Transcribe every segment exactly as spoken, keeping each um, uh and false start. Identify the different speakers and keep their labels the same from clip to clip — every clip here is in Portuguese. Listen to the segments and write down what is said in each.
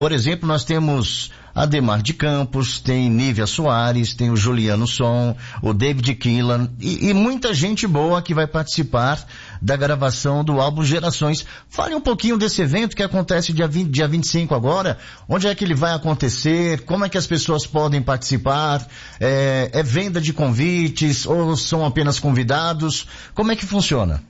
Speaker 1: Por exemplo, nós temos Ademar de Campos, tem Nívia Soares, tem o Juliano Som, o David Keelan e, e muita gente boa que vai participar da gravação do álbum Gerações. Fale um pouquinho desse evento que acontece dia vinte, dia vinte e cinco agora. Onde é que ele vai acontecer? Como é que as pessoas podem participar? É, é venda de convites ou são apenas convidados? Como é que funciona?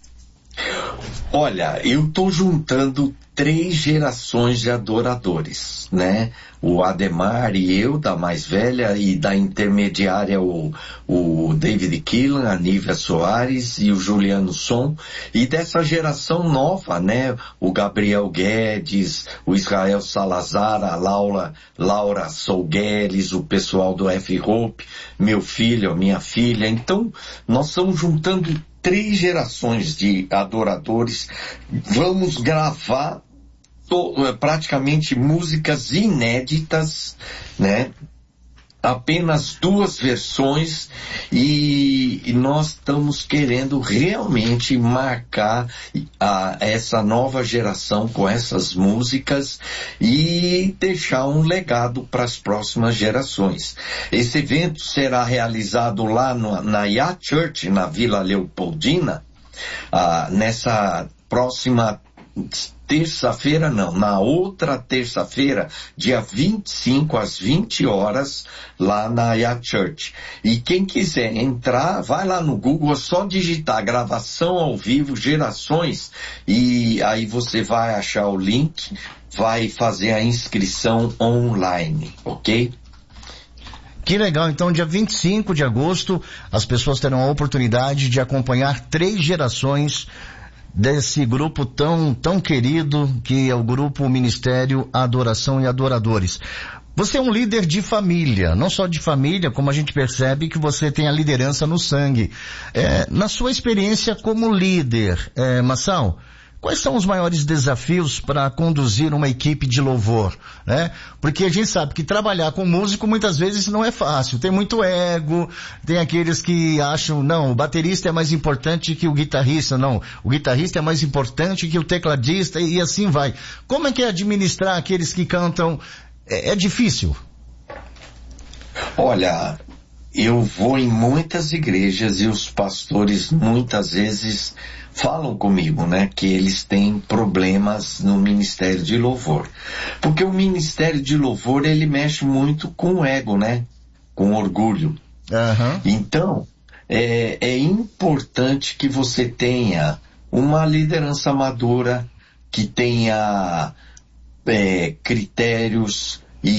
Speaker 2: Olha, eu tô juntando três gerações de adoradores, né? O Ademar e eu, da mais velha, e da intermediária o, o David Keelan, a Nívia Soares e o Juliano Som. E dessa geração nova, né? O Gabriel Guedes, o Israel Salazar, a Laura, Laura Solgueres, o pessoal do F-Hope, meu filho, a minha filha. Então, nós estamos juntando três gerações de adoradores. Vamos gravar to, praticamente músicas inéditas, né? Apenas duas versões e, e nós estamos querendo realmente marcar a, essa nova geração com essas músicas e deixar um legado para as próximas gerações. Esse evento será realizado lá no, na Yacht Church, na Vila Leopoldina, ah, nessa próxima terça-feira, não, na outra terça-feira, dia vinte e cinco às vinte horas, lá na Yacht Church. E quem quiser entrar, vai lá no Google, é só digitar gravação ao vivo, Gerações, e aí você vai achar o link, vai fazer a inscrição online, ok?
Speaker 1: Que legal, então dia vinte e cinco de agosto, as pessoas terão a oportunidade de acompanhar três gerações desse grupo tão, tão querido, que é o grupo Ministério Adoração e Adoradores. Você é um líder de família, não só de família, como a gente percebe que você tem a liderança no sangue. É, na sua experiência como líder, é, Massal, quais são os maiores desafios para conduzir uma equipe de louvor, né? Porque a gente sabe que trabalhar com músico muitas vezes não é fácil. Tem muito ego, tem aqueles que acham, não, o baterista é mais importante que o guitarrista, não, o guitarrista é mais importante que o tecladista e assim vai. Como é que é administrar aqueles que cantam? É, é difícil?
Speaker 2: Olha, eu vou em muitas igrejas e os pastores muitas vezes falam comigo, né, que eles têm problemas no ministério de louvor. Porque o ministério de louvor, ele mexe muito com o ego, né, com orgulho.
Speaker 1: Uhum.
Speaker 2: Então, é, é importante que você tenha uma liderança madura, que tenha é, critérios e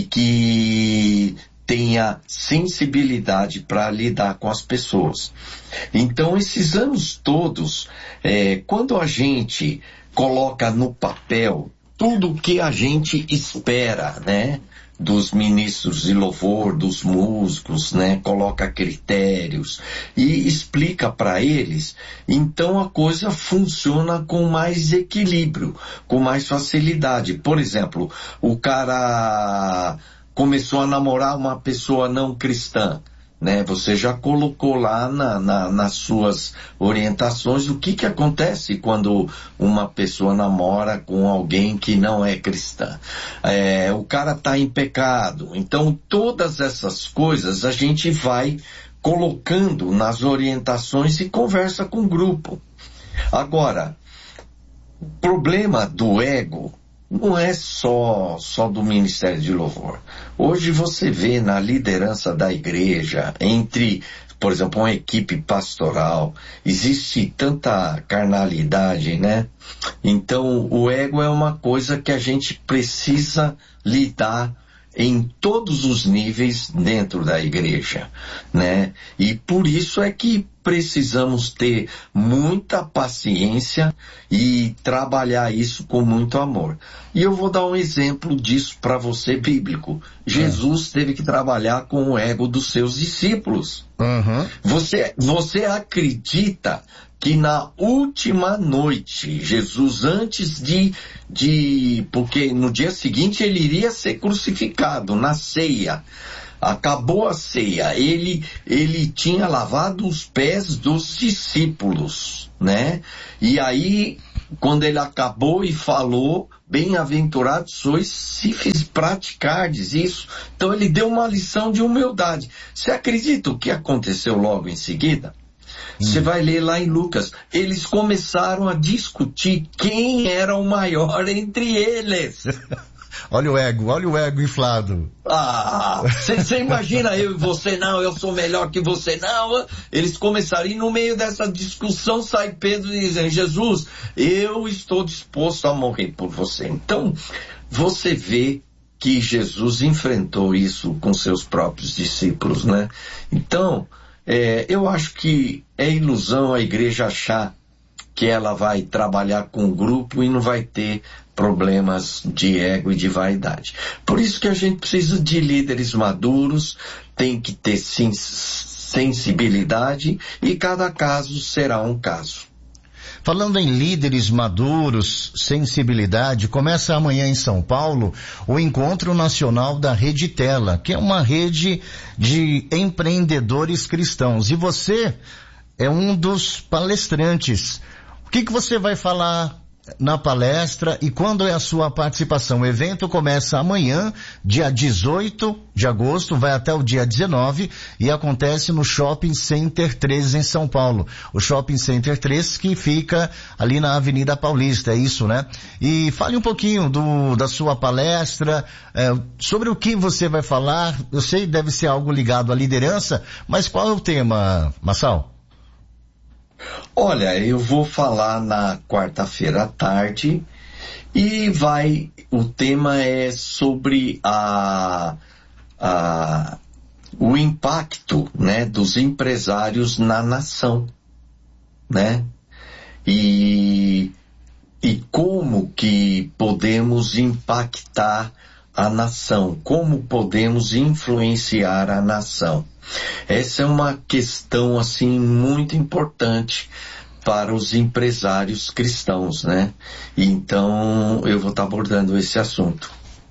Speaker 2: que tenha sensibilidade para lidar com as pessoas. Então, esses anos todos, é, quando a gente coloca no papel tudo o que a gente espera, né, dos ministros de louvor, dos músicos, né, coloca critérios e explica para eles, então a coisa funciona com mais equilíbrio, com mais facilidade. Por exemplo, o cara começou a namorar uma pessoa não cristã, né? Você já colocou lá na, na, nas suas orientações o que que acontece quando uma pessoa namora com alguém que não é cristã. É, o cara está em pecado. Então, todas essas coisas a gente vai colocando nas orientações e conversa com o grupo. Agora, o problema do ego não é só, só do Ministério de Louvor. Hoje você vê na liderança da igreja, entre, por exemplo, uma equipe pastoral, existe tanta carnalidade, né? Então, o ego é uma coisa que a gente precisa lidar em todos os níveis dentro da igreja, né? E por isso é que precisamos ter muita paciência e trabalhar isso com muito amor. E eu vou dar um exemplo disso para você, bíblico. Jesus teve que trabalhar com o ego dos seus discípulos.
Speaker 1: Uhum.
Speaker 2: Você, você acredita que na última noite, Jesus, antes de, de... Porque no dia seguinte ele iria ser crucificado, na ceia. Acabou a ceia. Ele, ele tinha lavado os pés dos discípulos, né? E aí quando ele acabou e falou, bem-aventurados sois se fiz praticardes isso. Então ele deu uma lição de humildade. Você acredita o que aconteceu logo em seguida? Hum. Você vai ler lá em Lucas, eles começaram a discutir quem era o maior entre eles.
Speaker 1: Olha o ego, olha o ego inflado.
Speaker 2: Ah, você imagina eu e você, não, eu sou melhor que você, não. Eles começaram, e no meio dessa discussão sai Pedro dizendo, Jesus, eu estou disposto a morrer por você. Então, você vê que Jesus enfrentou isso com seus próprios discípulos, né? Então, é, eu acho que é ilusão a igreja achar que ela vai trabalhar com o grupo e não vai ter problemas de ego e de vaidade. Por isso que a gente precisa de líderes maduros, tem que ter sensibilidade e cada caso será um caso.
Speaker 1: Falando em líderes maduros, sensibilidade, começa amanhã em São Paulo o Encontro Nacional da Rede Tela, que é uma rede de empreendedores cristãos. E você é um dos palestrantes. O que que você vai falar na palestra e quando é a sua participação? O evento começa amanhã, dia dezoito de agosto, vai até o dia dezenove e acontece no Shopping Center três em São Paulo. O Shopping Center três que fica ali na Avenida Paulista, é isso, né? E fale um pouquinho do, da sua palestra, é, sobre o que você vai falar. Eu sei que deve ser algo ligado à liderança, mas qual é o tema, Massal?
Speaker 2: Olha, eu vou falar na quarta-feira à tarde e vai, o tema é sobre a, a, o impacto, né, dos empresários na nação, né? E, e como que podemos impactar a nação, como podemos influenciar a nação. Essa é uma questão, assim, muito importante para os empresários cristãos, né? Então, eu vou estar abordando esse assunto.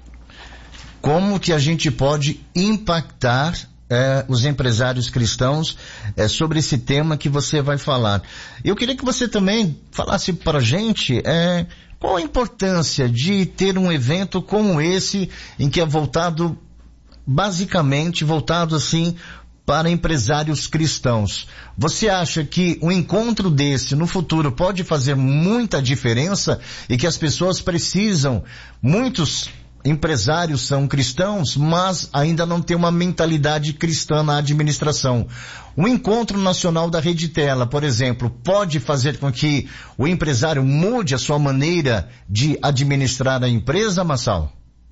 Speaker 1: Como que a gente pode impactar é, os empresários cristãos é, sobre esse tema que você vai falar? Eu queria que você também falasse para a gente é, qual a importância de ter um evento como esse, em que é voltado, basicamente, voltado assim para empresários cristãos. Você acha que um encontro desse no futuro pode fazer muita diferença e que as pessoas precisam, muitos empresários são cristãos, mas ainda não tem uma mentalidade cristã na administração. O Encontro Nacional da Rede Tela, por exemplo, pode fazer com que o empresário mude a sua maneira de administrar a empresa, Massal?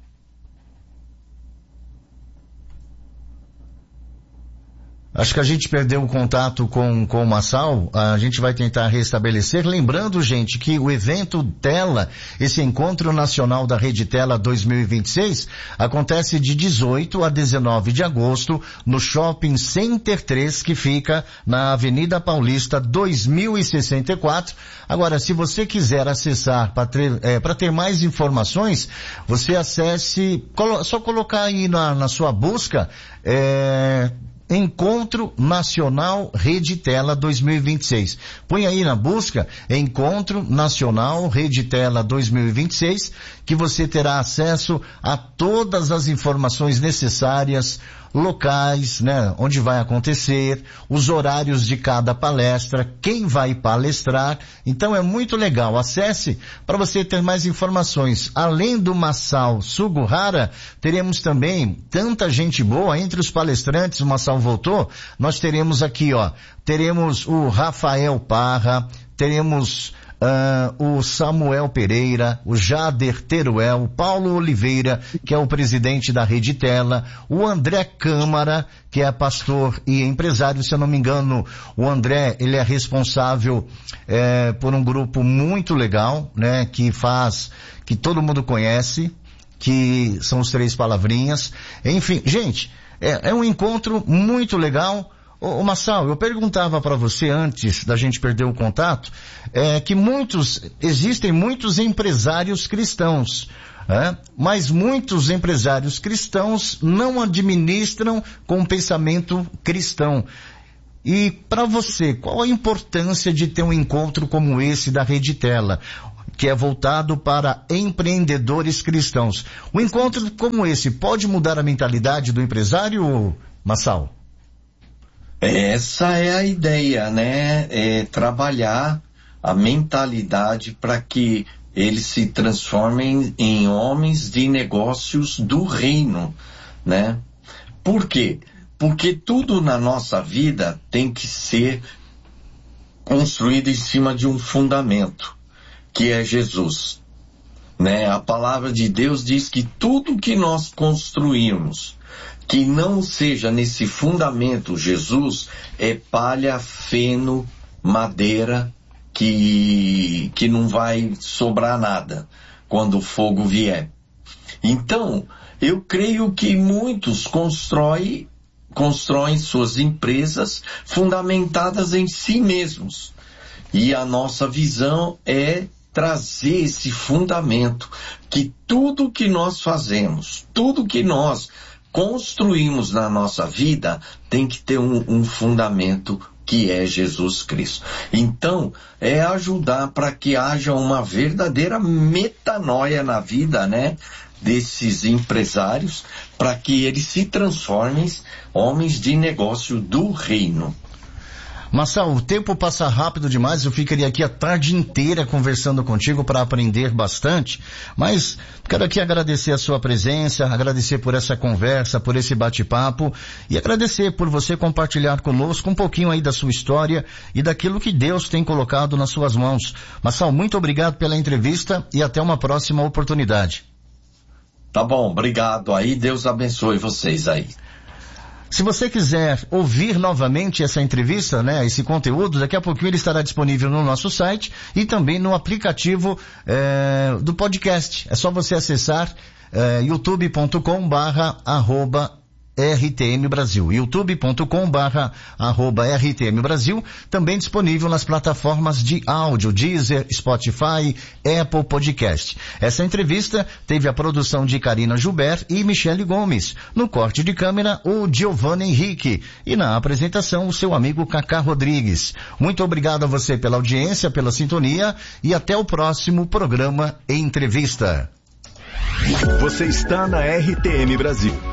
Speaker 1: Acho que a gente perdeu o contato com, com o Massal, a gente vai tentar restabelecer. Lembrando, gente, que o evento Tela, esse Encontro Nacional da Rede Tela dois mil e vinte e seis, acontece de dezoito a dezenove de agosto no Shopping Center três, que fica na Avenida Paulista dois mil e sessenta e quatro. Agora, se você quiser acessar para ter, é, para ter mais informações, você acesse, colo, só colocar aí na, na sua busca, é... Encontro Nacional Rede Tela dois mil e vinte e seis. Põe aí na busca Encontro Nacional Rede Tela dois mil e vinte e seis, que você terá acesso a todas as informações necessárias, locais, né, onde vai acontecer, os horários de cada palestra, quem vai palestrar. Então é muito legal. Acesse para você ter mais informações. Além do Massal Sugihara, teremos também tanta gente boa entre os palestrantes. O Massal voltou. Nós teremos aqui, ó, teremos o Rafael Parra, teremos Uh, o Samuel Pereira, o Jader Teruel, o Paulo Oliveira, que é o presidente da Rede Tela, o André Câmara, que é pastor e empresário. Se eu não me engano, o André, ele é responsável é, por um grupo muito legal, né, que faz, que todo mundo conhece, que são os Três Palavrinhas. Enfim, gente, é, é um encontro muito legal. Ô, Massal, eu perguntava para você antes da gente perder o contato, é, que muitos, existem muitos empresários cristãos, é? Mas muitos empresários cristãos não administram com um pensamento cristão. E para você, qual a importância de ter um encontro como esse da Rede Tela? que é voltado para empreendedores cristãos. Um encontro como esse pode mudar a mentalidade do empresário, Massal?
Speaker 2: Essa é a ideia, né? É trabalhar a mentalidade para que eles se transformem em homens de negócios do reino, né? Por quê? Porque tudo na nossa vida tem que ser construído em cima de um fundamento, que é Jesus, né? A palavra de Deus diz que tudo que nós construímos que não seja nesse fundamento Jesus, é palha, feno, madeira, que, que não vai sobrar nada quando o fogo vier. Então, eu creio que muitos constroem, constroem suas empresas fundamentadas em si mesmos. E a nossa visão é trazer esse fundamento, que tudo que nós fazemos, tudo que nós construímos na nossa vida tem que ter um, um fundamento que é Jesus Cristo. Então, é ajudar para que haja uma verdadeira metanoia na vida, né, desses empresários, para que eles se transformem em homens de negócio do reino.
Speaker 1: Massal, o tempo passa rápido demais, eu ficaria aqui a tarde inteira conversando contigo para aprender bastante, mas quero aqui agradecer a sua presença, agradecer por essa conversa, por esse bate-papo e agradecer por você compartilhar conosco um pouquinho aí da sua história e daquilo que Deus tem colocado nas suas mãos. Massal, muito obrigado pela entrevista e até uma próxima oportunidade.
Speaker 2: Tá bom, obrigado aí, Deus abençoe vocês aí.
Speaker 1: Se você quiser ouvir novamente essa entrevista, né, esse conteúdo, daqui a pouquinho ele estará disponível no nosso site e também no aplicativo eh, do podcast. É só você acessar eh, youtube ponto com barra arroba R T M Brasil, youtube ponto com barra arroba R T M Brasil, também disponível nas plataformas de áudio, Deezer, Spotify, Apple Podcast. Essa entrevista teve a produção de Karina Gilbert e Michele Gomes, no corte de câmera o Giovanni Henrique e na apresentação o seu amigo Cacá Rodrigues. Muito obrigado a você pela audiência, pela sintonia e até o próximo programa Entrevista.
Speaker 3: Você está na R T M Brasil.